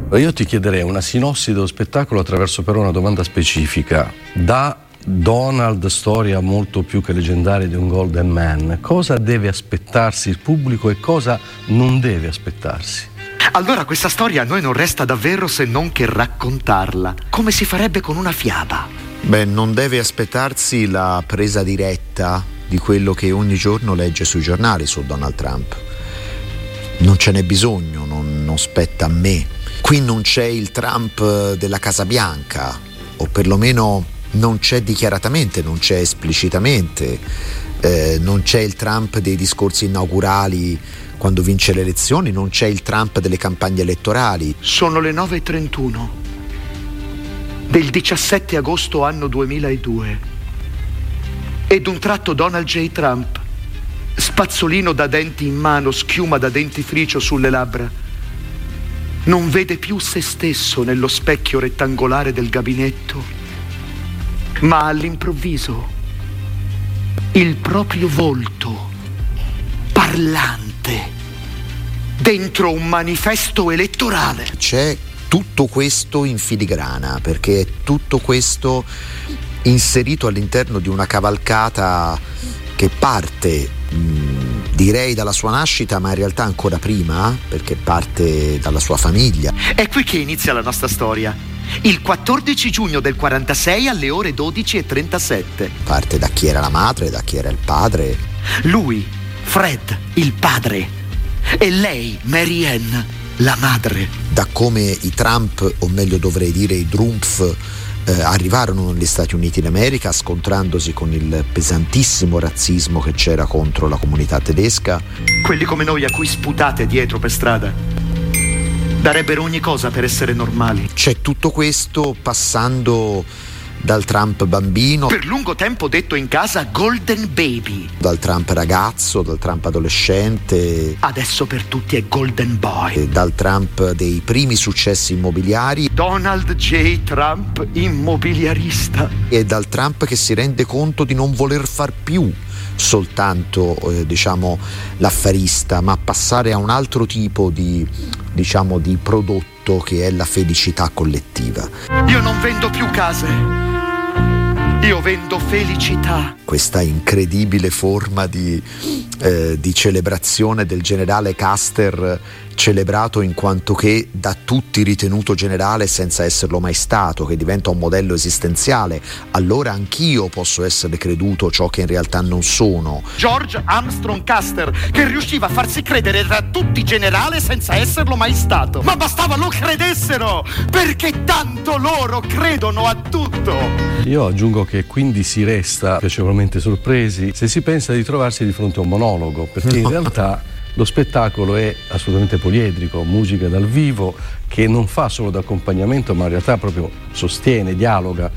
Io ti chiederei una sinossi dello spettacolo attraverso però una domanda specifica. Da Donald, storia molto più che leggendaria di un Golden Man, cosa deve aspettarsi il pubblico e cosa non deve aspettarsi? Allora questa storia a noi non resta davvero se non che raccontarla, come si farebbe con una fiaba. Beh, non deve aspettarsi la presa diretta di quello che ogni giorno legge sui giornali su Donald Trump. Non ce n'è bisogno, non spetta a me. Qui non c'è il Trump della Casa Bianca, o perlomeno non c'è dichiaratamente, non c'è esplicitamente, non c'è il Trump dei discorsi inaugurali quando vince le elezioni, non c'è il Trump delle campagne elettorali. Sono le 9:31 del 17 agosto anno 2002 e d'un tratto Donald J. Trump, spazzolino da denti in mano, schiuma da dentifricio sulle labbra, non vede più se stesso nello specchio rettangolare del gabinetto, ma all'improvviso il proprio volto parlante dentro un manifesto elettorale. C'è tutto questo in filigrana, perché è tutto questo inserito all'interno di una cavalcata che parte, direi dalla sua nascita, ma in realtà ancora prima, perché parte dalla sua famiglia. È qui che inizia la nostra storia. Il 14 giugno del 46 alle ore 12:37. Parte da chi era la madre, da chi era il padre. Lui, Fred, il padre, e lei, Mary Ann, la madre. Da come i Trump, o meglio dovrei dire i Drumpf, arrivarono negli Stati Uniti d'America scontrandosi con il pesantissimo razzismo che c'era contro la comunità tedesca. Quelli come noi a cui sputate dietro per strada darebbero ogni cosa per essere normali. C'è tutto questo passando dal Trump bambino, per lungo tempo detto in casa Golden Baby, dal Trump ragazzo, dal Trump adolescente, adesso per tutti è Golden Boy, dal Trump dei primi successi immobiliari, Donald J. Trump immobiliarista, e dal Trump che si rende conto di non voler far più soltanto l'affarista, ma passare a un altro tipo di prodotto che è la felicità collettiva. Io non vendo più case, io vendo felicità. Questa incredibile forma di celebrazione del generale Custer, celebrato in quanto che da tutti ritenuto generale senza esserlo mai stato, che diventa un modello esistenziale. Allora anch'io posso essere creduto ciò che in realtà non sono. George Armstrong Custer, che riusciva a farsi credere da tutti generale senza esserlo mai stato. Ma bastava lo credessero, perché tanto loro credono a tutto. Io aggiungo che quindi si resta piacevolmente sorpresi se si pensa di trovarsi di fronte a un monologo, perché in realtà lo spettacolo è assolutamente poliedrico, musica dal vivo che non fa solo d'accompagnamento, ma in realtà proprio sostiene, dialoga.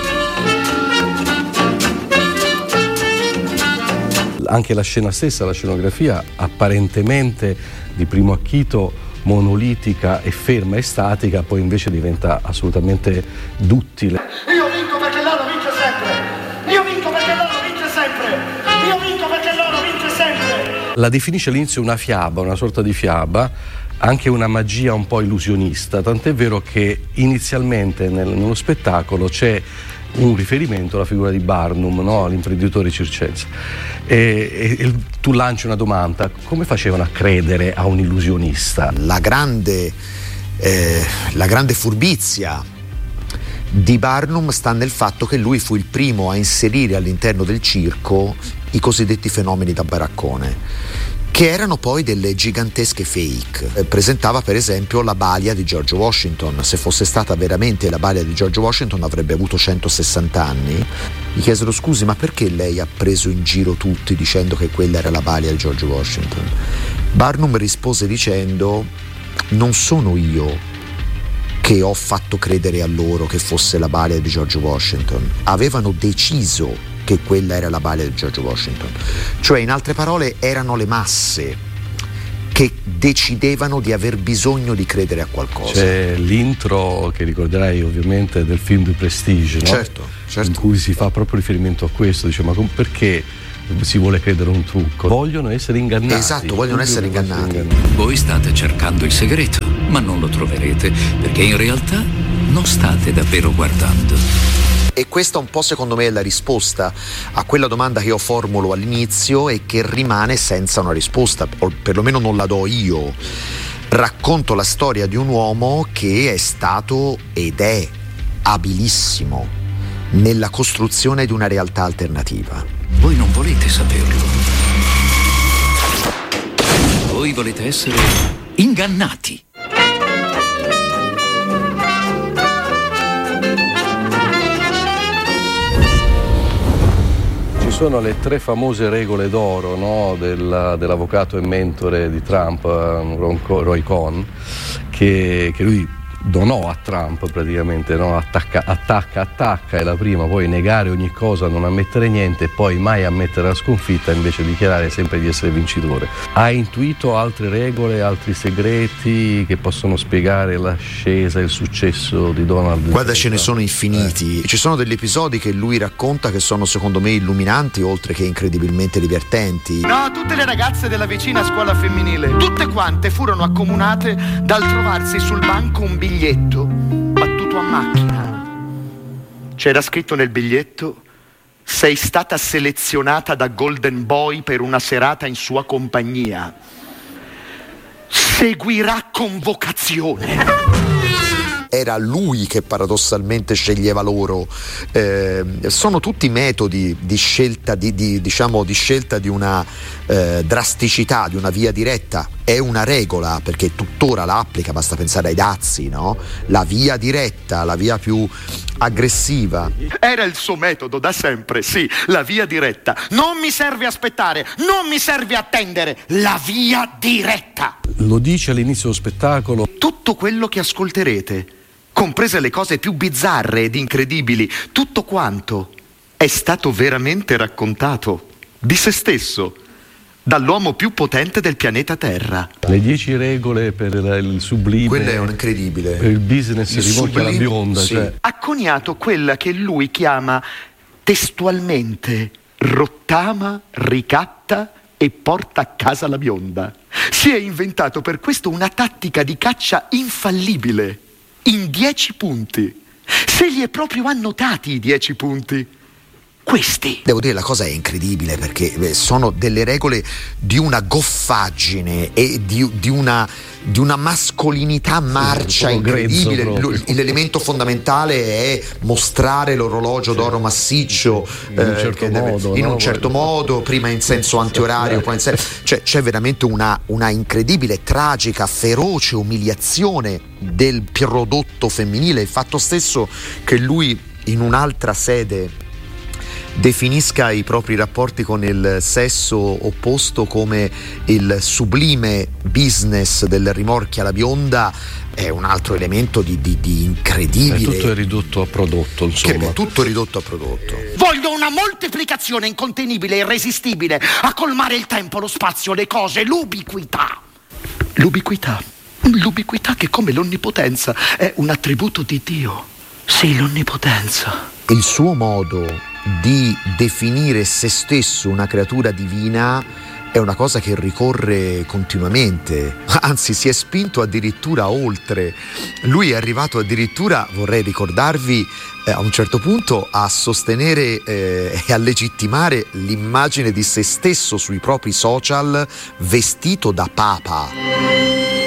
Anche la scena stessa, la scenografia, apparentemente di primo acchito monolitica e ferma e statica, poi invece diventa assolutamente duttile. Io vinco perché loro vince sempre! Io vinco perché loro vince sempre! Io vinco perché loro vince sempre! La definisce all'inizio una fiaba, una sorta di fiaba, anche una magia un po' illusionista, tant'è vero che inizialmente nello spettacolo c'è un riferimento alla figura di Barnum, no? L'imprenditore circense. E tu lanci una domanda: come facevano a credere a un illusionista? La grande furbizia di Barnum sta nel fatto che lui fu il primo a inserire all'interno del circo i cosiddetti fenomeni da baraccone, che erano poi delle gigantesche fake. Presentava per esempio la balia di George Washington. Se fosse stata veramente la balia di George Washington avrebbe avuto 160 anni. Gli chiesero: scusi, ma perché lei ha preso in giro tutti dicendo che quella era la balia di George Washington? Barnum rispose dicendo: non sono io che ho fatto credere a loro che fosse la balia di George Washington, avevano deciso che quella era la balia di George Washington. Cioè, in altre parole, erano le masse che decidevano di aver bisogno di credere a qualcosa. C'è l'intro che ricorderai ovviamente del film The Prestige, no? Certo. In cui si fa proprio riferimento a questo, dice: ma perché si vuole credere a un trucco? Vogliono essere ingannati. Esatto, vogliono essere ingannati. Voi state cercando il segreto. ma non lo troverete, perché in realtà non state davvero guardando. E questa un po' secondo me è la risposta a quella domanda che io formulo all'inizio e che rimane senza una risposta, o perlomeno non la do io. Racconto la storia di un uomo che è stato ed è abilissimo nella costruzione di una realtà alternativa. Voi non volete saperlo. Voi volete essere ingannati. Ci sono le 3 famose regole d'oro, no, dell'avvocato e mentore di Trump, Roy Cohn, che lui donò a Trump praticamente, no? Attacca, è la prima, poi negare ogni cosa, non ammettere niente e poi mai ammettere la sconfitta, invece dichiarare sempre di essere vincitore. Ha intuito altre regole, altri segreti che possono spiegare l'ascesa e il successo di Donald? Guarda, ce ne sono infiniti. Ci sono degli episodi che lui racconta che sono secondo me illuminanti, oltre che incredibilmente divertenti. No, tutte le ragazze della vicina scuola femminile, tutte quante furono accomunate dal trovarsi sul banco un biglietto battuto a macchina. C'era scritto nel biglietto: sei stata selezionata da Golden Boy per una serata in sua compagnia. Seguirà convocazione. Era lui che paradossalmente sceglieva loro. Sono tutti metodi di scelta, di scelta di una drasticità, di una via diretta. È una regola, perché tuttora la applica, basta pensare ai dazi, no? La via diretta, la via più aggressiva. Era il suo metodo da sempre, sì, la via diretta. Non mi serve aspettare, non mi serve attendere, la via diretta. Lo dice all'inizio dello spettacolo. Tutto quello che ascolterete, comprese le cose più bizzarre ed incredibili, tutto quanto è stato veramente raccontato di se stesso dall'uomo più potente del pianeta Terra. Le 10 regole per il sublime. Quello è un incredibile. Per il business rivolto alla bionda. Sì. Cioè. Ha coniato quella che lui chiama testualmente rottama, ricatta e porta a casa la bionda. Si è inventato per questo una tattica di caccia infallibile, in 10 punti. Se li è proprio annotati i 10 punti. Questi. Devo dire, la cosa è incredibile, perché sono delle regole di una goffaggine e di una mascolinità marcia incredibile. L'elemento fondamentale è mostrare l'orologio d'oro massiccio in un certo modo, prima in senso antiorario, poi in senso... Cioè, c'è veramente una incredibile, tragica, feroce umiliazione del prodotto femminile. Il fatto stesso che lui in un'altra sede definisca i propri rapporti con il sesso opposto come il sublime business del rimorchia alla bionda è un altro elemento di incredibile. Tutto è ridotto a prodotto, insomma. Tutto ridotto a prodotto. Voglio una moltiplicazione incontenibile e irresistibile a colmare il tempo, lo spazio, le cose, l'ubiquità. L'ubiquità che, come l'onnipotenza, è un attributo di Dio. Sì, l'onnipotenza. Il suo modo di definire se stesso una creatura divina è una cosa che ricorre continuamente, anzi si è spinto addirittura oltre. Lui è arrivato addirittura, vorrei ricordarvi, a un certo punto a sostenere e a legittimare l'immagine di se stesso sui propri social vestito da papa.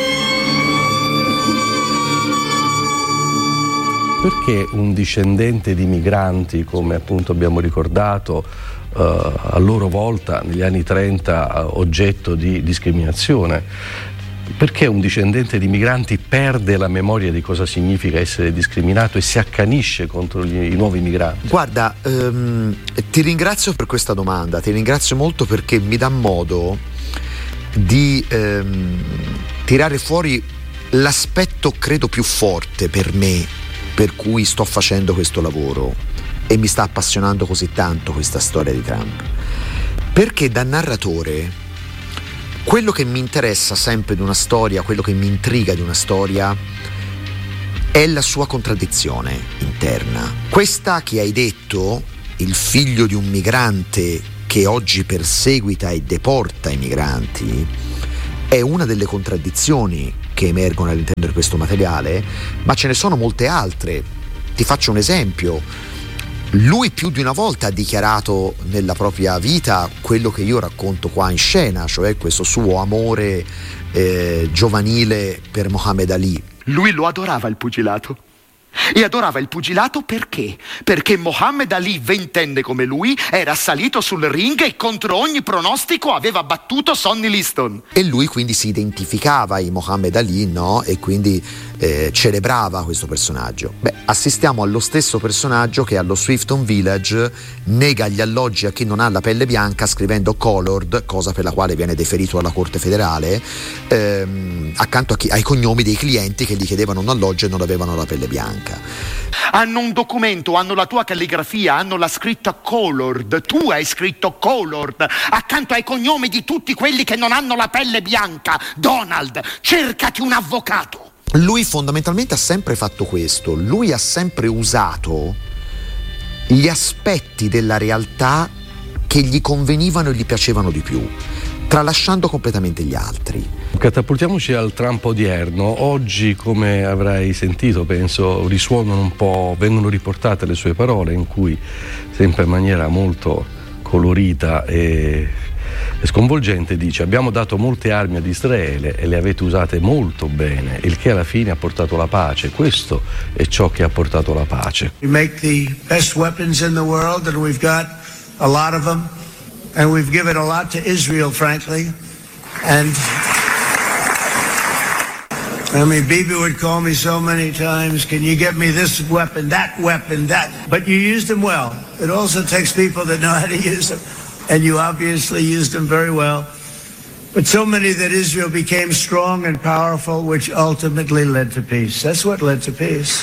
Perché un discendente di migranti, come appunto abbiamo ricordato, a loro volta negli anni 30 oggetto di discriminazione, perché un discendente di migranti perde la memoria di cosa significa essere discriminato e si accanisce contro i nuovi migranti? Guarda, ti ringrazio per questa domanda, ti ringrazio molto, perché mi dà modo di tirare fuori l'aspetto credo più forte per me, per cui sto facendo questo lavoro e mi sta appassionando così tanto questa storia di Trump. Perché da narratore quello che mi interessa sempre di una storia, quello che mi intriga di una storia è la sua contraddizione interna. Questa che hai detto, il figlio di un migrante che oggi perseguita e deporta i migranti, è una delle contraddizioni che emergono all'interno questo materiale, ma ce ne sono molte altre. Ti faccio un esempio: lui più di una volta ha dichiarato nella propria vita quello che io racconto qua in scena, cioè questo suo amore giovanile per Muhammad Ali. Lui lo adorava il pugilato. E adorava il pugilato perché? Perché Muhammad Ali, ventenne come lui, era salito sul ring e contro ogni pronostico aveva battuto Sonny Liston. E lui quindi si identificava in Muhammad Ali, no? E quindi celebrava questo personaggio. Beh, assistiamo allo stesso personaggio che allo Swifton Village nega gli alloggi a chi non ha la pelle bianca scrivendo colored, cosa per la quale viene deferito alla Corte federale, accanto ai cognomi dei clienti che gli chiedevano un alloggio e non avevano la pelle bianca. Hanno un documento, hanno la tua calligrafia, hanno la scritta colored, tu hai scritto colored accanto ai cognomi di tutti quelli che non hanno la pelle bianca. Donald, cercati un avvocato. Lui fondamentalmente ha sempre fatto questo, lui ha sempre usato gli aspetti della realtà che gli convenivano e gli piacevano di più, tralasciando completamente gli altri. Catapultiamoci al Trump odierno. Oggi, come avrai sentito, penso, risuonano un po', vengono riportate le sue parole in cui, sempre in maniera molto colorita e sconvolgente, dice: abbiamo dato molte armi ad Israele e le avete usate molto bene, il che alla fine ha portato la pace. Questo è ciò che ha portato la pace. We make the best weapons in the world and we've got a lot of them and we've given a lot to Israel, frankly. And I mean, Bibi would call me so many times, can you get me this weapon, that, but you used them well. It also takes people that know how to use them. And you obviously used them very well. But so many that Israel became strong and powerful, which ultimately led to peace. That's what led to peace.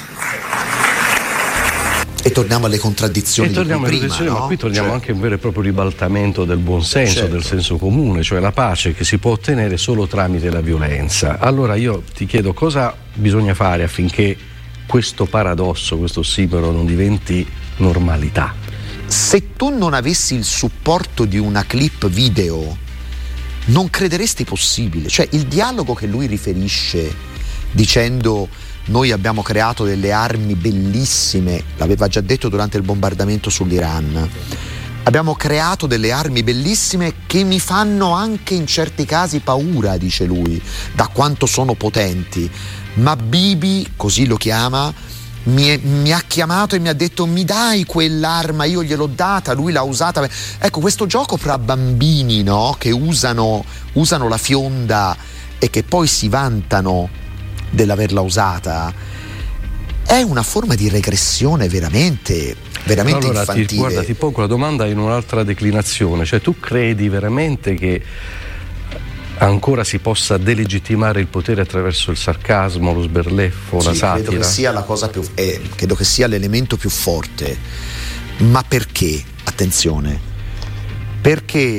E torniamo alle contraddizioni di prima, no? Ma qui torniamo anche a un vero e proprio ribaltamento del buonsenso, certo, del senso comune, cioè la pace che si può ottenere solo tramite la violenza. Allora io ti chiedo cosa bisogna fare affinché questo paradosso, questo ossimoro non diventi normalità. Se tu non avessi il supporto di una clip video, non crederesti possibile. Cioè, il dialogo che lui riferisce dicendo: noi abbiamo creato delle armi bellissime, l'aveva già detto durante il bombardamento sull'Iran, abbiamo creato delle armi bellissime che mi fanno anche in certi casi paura, dice lui, da quanto sono potenti, ma Bibi, così lo chiama, mi ha chiamato e mi ha detto: mi dai quell'arma, io gliel'ho data, lui l'ha usata. Ecco, questo gioco fra bambini, no? Che usano la fionda e che poi si vantano dell'averla usata, è una forma di regressione veramente allora, infantile. Ti pongo la domanda in un'altra declinazione, cioè tu credi veramente che ancora si possa delegittimare il potere attraverso il sarcasmo, lo sberleffo, la satira? Credo che sia la cosa credo che sia l'elemento più forte. Ma perché? Attenzione, perché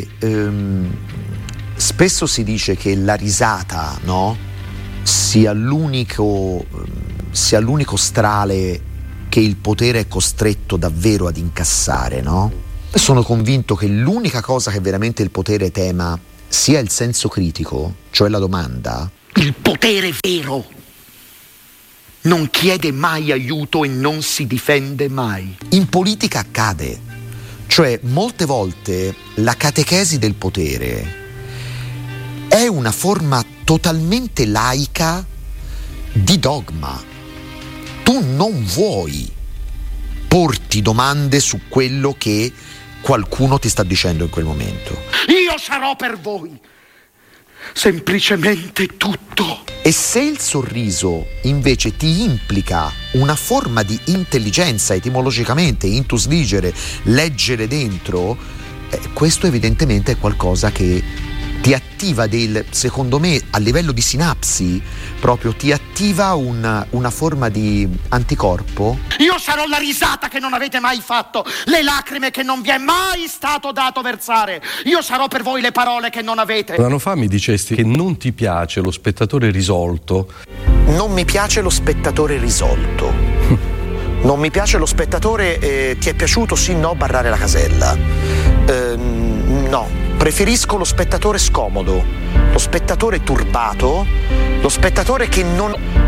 spesso si dice che la risata, no, sia l'unico strale che il potere è costretto davvero ad incassare, no? Sono convinto che l'unica cosa che veramente il potere tema sia il senso critico, cioè la domanda. Il potere vero non chiede mai aiuto e non si difende mai. In politica accade, cioè molte volte la catechesi del potere è una forma totalmente laica di dogma. Tu non vuoi porti domande su quello che qualcuno ti sta dicendo in quel momento. Io sarò per voi semplicemente tutto. E se il sorriso invece ti implica una forma di intelligenza, etimologicamente intus vigere, leggere dentro, questo evidentemente è qualcosa che ti attiva secondo me a livello di sinapsi, proprio ti attiva una forma di anticorpo. Io sarò la risata che non avete mai fatto, le lacrime che non vi è mai stato dato versare. Io sarò per voi le parole che non avete. Un anno fa mi dicesti che non ti piace lo spettatore risolto. Non mi piace lo spettatore risolto. Non mi piace lo spettatore ti è piaciuto sì, no, barrare la casella. No. Preferisco lo spettatore scomodo, lo spettatore turbato, lo spettatore che non